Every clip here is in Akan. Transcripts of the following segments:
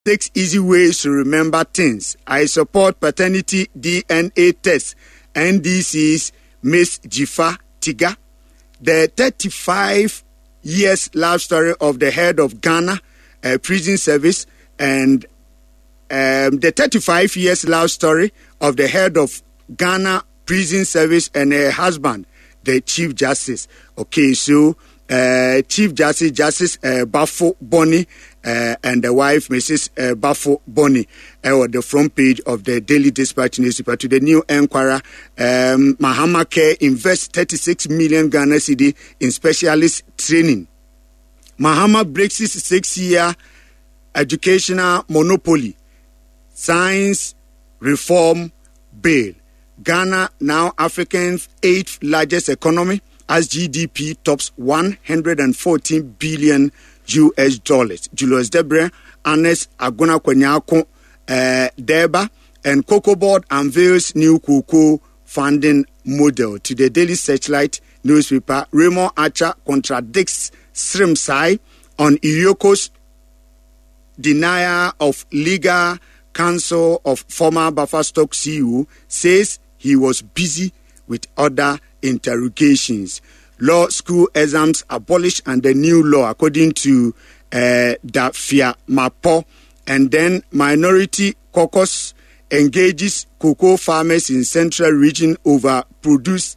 6 easy ways to remember things. I support paternity DNA test. NDC's Miss Jifa Tiga. The 35 years love story of the head of Ghana prison service and the 35 years love story of the head of Ghana prison service and her husband, the Chief Justice. Okay, so Chief Justice Bafo Boni and the wife, Mrs. Bafo Boni, on the front page of the Daily Dispatch newspaper. To the New Enquirer, Mahama Care invests 36 million Ghana cedi in specialist training. Mahama breaks his 6-year educational monopoly. Science reform bill. Ghana, now Africa's 8th largest economy, as GDP tops $114 billion. Julius Debre, Anes Agona Kwanyako Deba, and Cocoa Board unveils new cocoa funding model. To the Daily Searchlight newspaper, Raymond Archer contradicts Srimsai on Irioko's denial of legal counsel of former Bufferstock CEO, says he was busy with other interrogations. Law school exams abolished under new law, according to Dafia Mapo. And then Minority Caucus engages cocoa farmers in Central Region over produce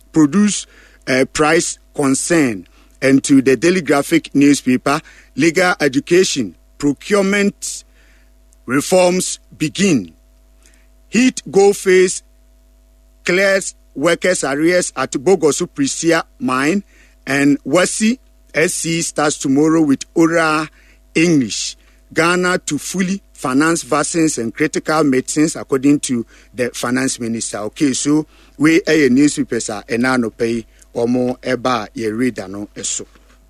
price concern. And to the Daily Graphic newspaper, legal education, procurement reforms begin. Heat go face clears workers' arrears at Bogosu Prisia mine, and Wasi SC starts tomorrow with oral English. Ghana to fully finance vaccines and critical medicines, according to the finance minister. Okay, so we a newspapers are enano pay omo eba ye reader no eso.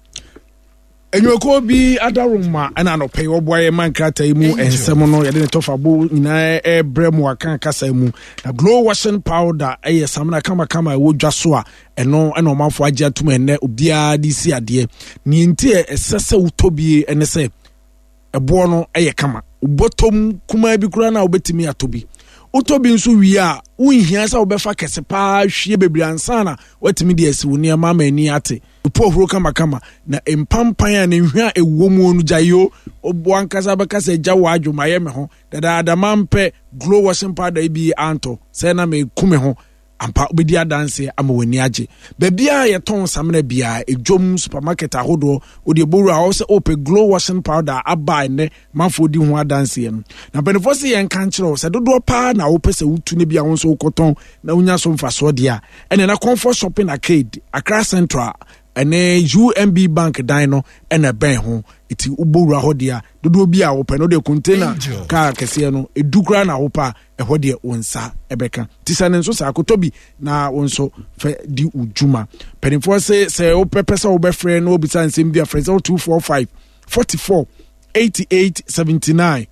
Enyoko bi adaruma ana no pay oboy man krata mu ensem no yede tofa bo nyina bremu aka kasa mu na glow washing powder samna kama wo dwa so a eno omafo agye atum enne obia di si ade ni nti esese utobie ene se ebo no kama ubotom kuma bi kura na obetimi atobi utobi nso wi a unhia sa obefa kese pa hwie bebri ansana watimi de asi woni ama mani ate upohuro kama na empampan a ne hwia ewomu onu jayo obo ankasa bekasa agya wa adwuma ye me ho dada adamampe glow washing powder bi anto se na me kume ho ampa obedi adanse amawani age bebia ye ton samna bia ejom supermarket ahodo odi boru a wo ope glow washing powder abai ne manfo di ho adanse no na benefo se ye nka nkire se dodo pa na wo pese wutu ne bia wo so koton na unya so mfaso dia ene na comfort shopping arcade Accra Central ene UMB Bank dino ene ben ho iti uboru ahodia dodo bia wo pe no de container car kese no edukura na wo pa eho de wonsa ebeka tisane nso sa akotobi na wonso fe di ujuma penifo se o pepesa wo be frɛ no obisa nsem bia frɛ 0245 44 88 79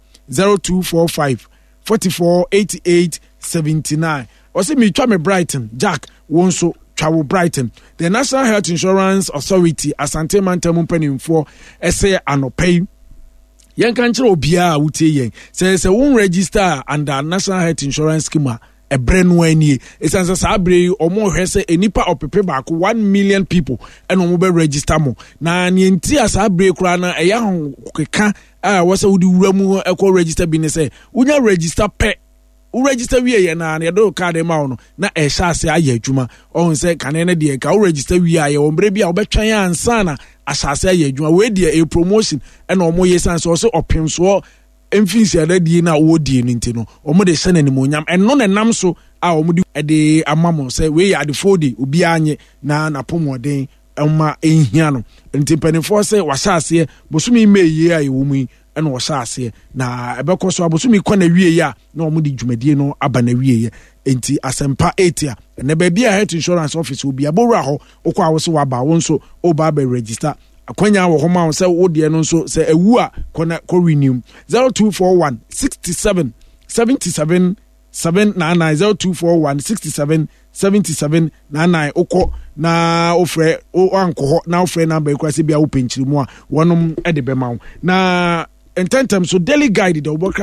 0245 44 88 79 ose mi twa me Brighton Jack wonso Travel Brighton. The National Health Insurance Authority Asante Mantamu Penimfo ese anopay yen kan kire obia wutie yen se won register under National Health Insurance scheme e brenu anie esansa sabre omo hwese enipa opepe ba ko 1 million people eno mo be register mo na ne nti asabre kura na eya hon keka wose wudi wura mu ekọ register bi ne se unya register pe u register wie ye na do card ma no na e sha ase aye adwuma on se kane ne de ka u register wie aye ombre bia obetwan ansa na asase aye adwuma we de a promotion e na omo yesan so opem so emfinsi adadie na wo die no ntino omo de sene ni monyam eno na nam so a omo de amamo se we ya de fodi obi anye na pomoden ema ehia no ntimpanifo se wasase bosumi meye aye wo mu eno wasase na ebekoso abosumi kwana wie ya na omo de dwumadie no aba na wie enti asempa 8 na baabi a health insurance office obi abowra ho okwa wo so waba wo nso oba ba register akwanya wo homa wo se wo de no nso se ewu a kona ko renew 0241 67 77 799 0241 67 77 99 okọ na ofre o anko ho na ofre number ekwase bia wo penchiri mu a wonom e de bema wo na ntɛntɛm so daily guide de wɔbɔ